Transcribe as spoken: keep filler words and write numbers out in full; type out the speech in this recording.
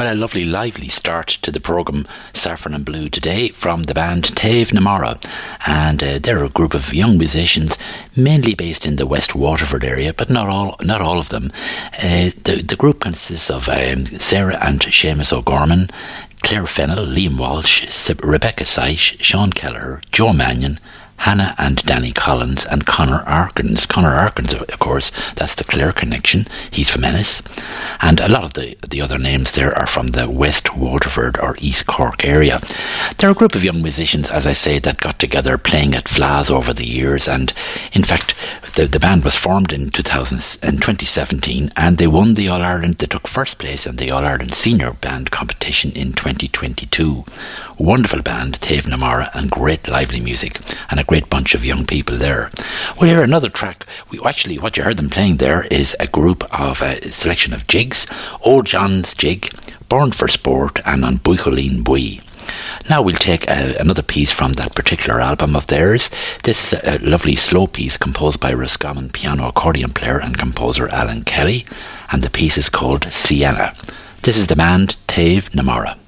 Well, a lovely, lively start to the programme, Saffron and Blue, today from the band Taobh na Mara. And uh, they're a group of young musicians, mainly based in the West Waterford area, but not all not all of them. Uh, the, the group consists of um, Sarah and Seamus O'Gorman, Claire Fennell, Liam Walsh, Rebecca Seish, Sean Kelleher, Joe Mannion, Hannah and Danny Collins, and Connor Arkins. Connor Arkins, of course, that's the Clare connection. He's from Ennis. And a lot of the, the other names there are from the West Waterford or East Cork area. They're a group of young musicians, as I say, that got together playing at Flas over the years. And in fact, the, the band was formed in two thousand, in twenty seventeen, and they won the All-Ireland. They took first place in the All-Ireland Senior Band competition in twenty twenty-two. Wonderful band, Taobh na Mara, and great lively music, and a great bunch of young people there. We'll hear another track. We actually, what you heard them playing there is a group of a selection of jigs. Old John's Jig, Born for Sport, and On Buicholín Bui. Now we'll take uh, another piece from that particular album of theirs. This is a lovely slow piece composed by Roscommon piano accordion player and composer Alan Kelly, and the piece is called Sienna. This is the band Taobh na Mara.